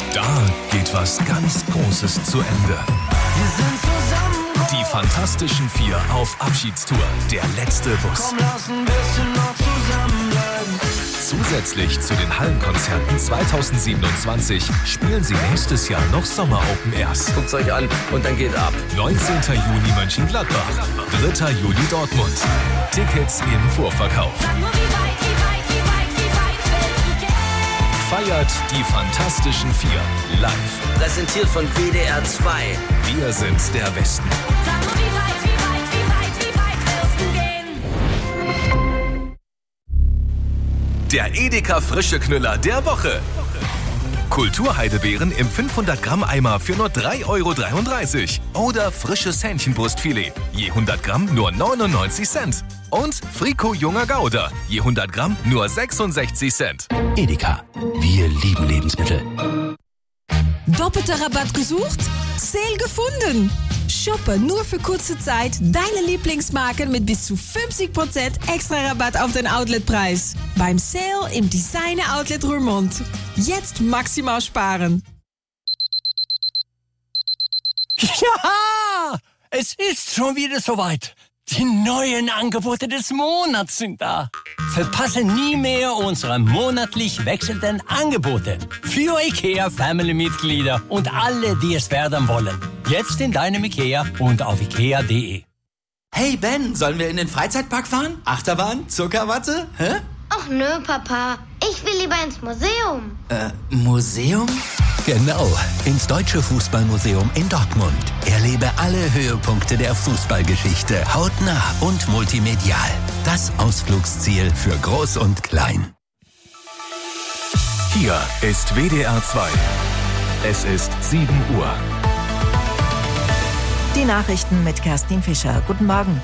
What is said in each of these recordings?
Da geht was ganz Großes zu Ende. Wir sind zusammen. Die Fantastischen Vier auf Abschiedstour. Der letzte Bus. Komm, lass ein bisschen noch zusammenbleiben. Zusätzlich zu den Hallenkonzerten 2027 spielen sie nächstes Jahr noch Sommer-Open Airs. Guckt's euch an und dann geht ab. 19. Juni Mönchengladbach, 3. Juli Dortmund. Tickets im Vorverkauf. Feiert die Fantastischen Vier live. Präsentiert von WDR 2. Wir sind der Westen. Der Edeka Frische Knüller der Woche. Kulturheidebeeren im 500 Gramm Eimer für nur 3,33 €. Oder frisches Hähnchenbrustfilet, je 100 Gramm nur 99 Cent. Und Frico Junger Gouda, je 100 Gramm nur 66 Cent. Edeka, wir lieben Lebensmittel. Doppelter Rabatt gesucht? Sale gefunden! Shoppe nur für kurze Zeit deine Lieblingsmarken mit bis zu 50% extra Rabatt auf den Outletpreis. Beim Sale im Designer Outlet Roermond. Jetzt maximal sparen. Ja, es ist schon wieder soweit. Die neuen Angebote des Monats sind da. Verpasse nie mehr unsere monatlich wechselnden Angebote. Für IKEA-Family-Mitglieder und alle, die es werden wollen. Jetzt in deinem IKEA und auf ikea.de. Hey Ben, sollen wir in den Freizeitpark fahren? Achterbahn? Zuckerwatte? Hä? Ach nö, Papa. Ich will lieber ins Museum. Museum? Genau, ins Deutsche Fußballmuseum in Dortmund. Erlebe alle Höhepunkte der Fußballgeschichte hautnah und multimedial. Das Ausflugsziel für Groß und Klein. Hier ist WDR 2. Es ist 7 Uhr. Die Nachrichten mit Kerstin Fischer. Guten Morgen.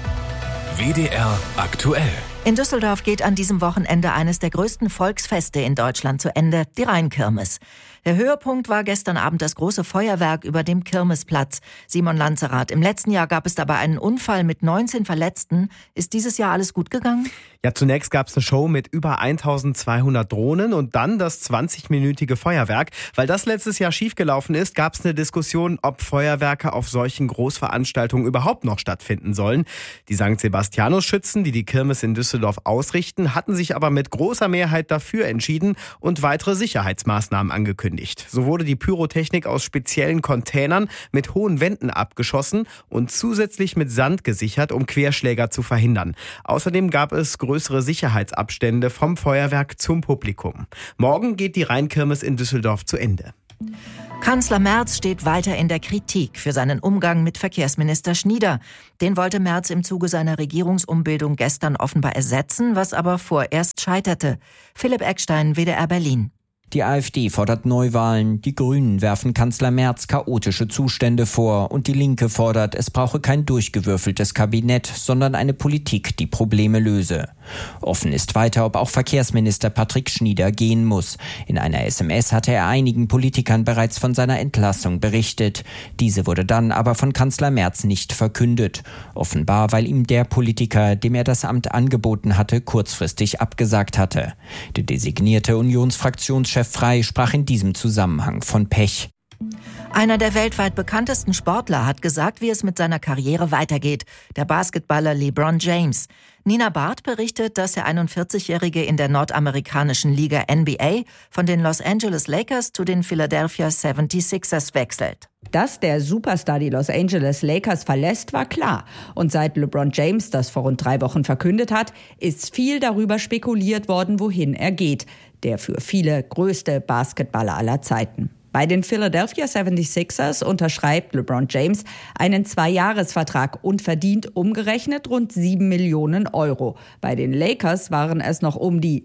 WDR aktuell. In Düsseldorf geht an diesem Wochenende eines der größten Volksfeste in Deutschland zu Ende, die Rheinkirmes. Der Höhepunkt war gestern Abend das große Feuerwerk über dem Kirmesplatz. Simon Lanzerath, im letzten Jahr gab es dabei einen Unfall mit 19 Verletzten. Ist dieses Jahr alles gut gegangen? Ja, zunächst gab es eine Show mit über 1200 Drohnen und dann das 20-minütige Feuerwerk. Weil das letztes Jahr schiefgelaufen ist, gab es eine Diskussion, ob Feuerwerke auf solchen Großveranstaltungen überhaupt noch stattfinden sollen. Die St. Sebastianus-Schützen, die die Kirmes in Düsseldorf ausrichten, hatten sich aber mit großer Mehrheit dafür entschieden und weitere Sicherheitsmaßnahmen angekündigt. So wurde die Pyrotechnik aus speziellen Containern mit hohen Wänden abgeschossen und zusätzlich mit Sand gesichert, um Querschläger zu verhindern. Außerdem gab es größere Sicherheitsabstände vom Feuerwerk zum Publikum. Morgen geht die Rheinkirmes in Düsseldorf zu Ende. Kanzler Merz steht weiter in der Kritik für seinen Umgang mit Verkehrsminister Schnieder. Den wollte Merz im Zuge seiner Regierungsumbildung gestern offenbar ersetzen, was aber vorerst scheiterte. Philipp Eckstein, WDR Berlin. Die AfD fordert Neuwahlen, die Grünen werfen Kanzler Merz chaotische Zustände vor und die Linke fordert, es brauche kein durchgewürfeltes Kabinett, sondern eine Politik, die Probleme löse. Offen ist weiter, ob auch Verkehrsminister Patrick Schnieder gehen muss. In einer SMS hatte er einigen Politikern bereits von seiner Entlassung berichtet. Diese wurde dann aber von Kanzler Merz nicht verkündet. Offenbar, weil ihm der Politiker, dem er das Amt angeboten hatte, kurzfristig abgesagt hatte. Der designierte Unionsfraktionschef Frey sprach in diesem Zusammenhang von Pech. Einer der weltweit bekanntesten Sportler hat gesagt, wie es mit seiner Karriere weitergeht. Der Basketballer LeBron James. Nina Barth berichtet, dass der 41-Jährige in der nordamerikanischen Liga NBA von den Los Angeles Lakers zu den Philadelphia 76ers wechselt. Dass der Superstar die Los Angeles Lakers verlässt, war klar. Und seit LeBron James das vor rund 3 Wochen verkündet hat, ist viel darüber spekuliert worden, wohin er geht. Der für viele größte Basketballer aller Zeiten. Bei den Philadelphia 76ers unterschreibt LeBron James einen 2-Jahres-Vertrag und verdient umgerechnet rund 7 Millionen Euro. Bei den Lakers waren es noch um die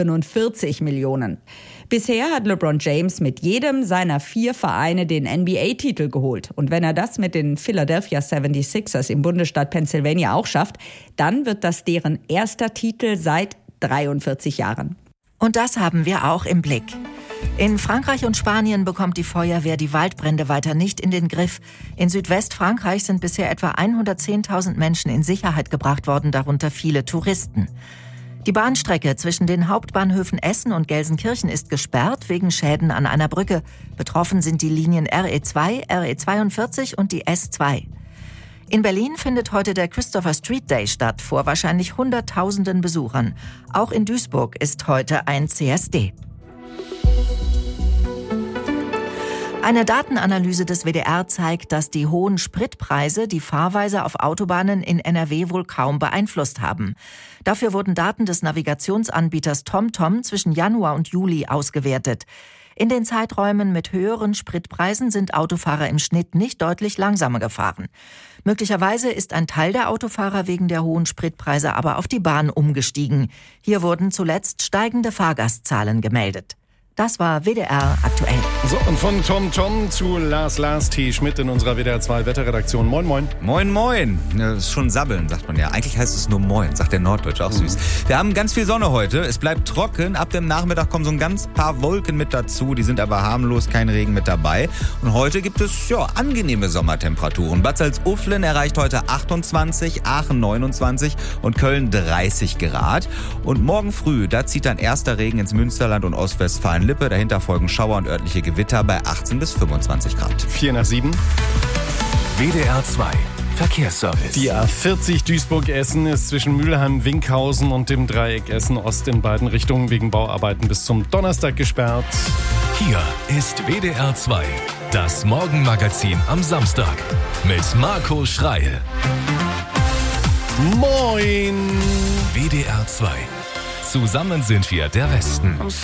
47 Millionen. Bisher hat LeBron James mit jedem seiner 4 Vereine den NBA-Titel geholt. Und wenn er das mit den Philadelphia 76ers im Bundesstaat Pennsylvania auch schafft, dann wird das deren erster Titel seit 43 Jahren. Und das haben wir auch im Blick. In Frankreich und Spanien bekommt die Feuerwehr die Waldbrände weiter nicht in den Griff. In Südwestfrankreich sind bisher etwa 110.000 Menschen in Sicherheit gebracht worden, darunter viele Touristen. Die Bahnstrecke zwischen den Hauptbahnhöfen Essen und Gelsenkirchen ist gesperrt wegen Schäden an einer Brücke. Betroffen sind die Linien RE2, RE42 und die S2. In Berlin findet heute der Christopher Street Day statt, vor wahrscheinlich Hunderttausenden Besuchern. Auch in Duisburg ist heute ein CSD. Eine Datenanalyse des WDR zeigt, dass die hohen Spritpreise die Fahrweise auf Autobahnen in NRW wohl kaum beeinflusst haben. Dafür wurden Daten des Navigationsanbieters TomTom zwischen Januar und Juli ausgewertet. In den Zeiträumen mit höheren Spritpreisen sind Autofahrer im Schnitt nicht deutlich langsamer gefahren. Möglicherweise ist ein Teil der Autofahrer wegen der hohen Spritpreise aber auf die Bahn umgestiegen. Hier wurden zuletzt steigende Fahrgastzahlen gemeldet. Das war WDR aktuell. So, und von TomTom zu Lars T. Schmidt in unserer WDR 2 Wetterredaktion. Moin, moin. Moin, moin. Das ist schon sabbeln, sagt man ja. Eigentlich heißt es nur Moin, sagt der Norddeutsche, auch süß. Wir haben ganz viel Sonne heute. Es bleibt trocken. Ab dem Nachmittag kommen so ein ganz paar Wolken mit dazu. Die sind aber harmlos, kein Regen mit dabei. Und heute gibt es, angenehme Sommertemperaturen. Bad Salzuflen erreicht heute 28, Aachen 29 und Köln 30 Grad. Und morgen früh, da zieht dann erster Regen ins Münsterland und Ostwestfalen-Lippe. Dahinter folgen Schauer und örtliche Gewitter bei 18 bis 25 Grad. 7:04. WDR 2 Verkehrsservice. Die A40 Duisburg-Essen ist zwischen Mülheim-Winkhausen und dem Dreieck Essen-Ost in beiden Richtungen wegen Bauarbeiten bis zum Donnerstag gesperrt. Hier ist WDR 2, das Morgenmagazin am Samstag mit Marco Schreil. Moin! WDR 2. Zusammen sind wir der Westen.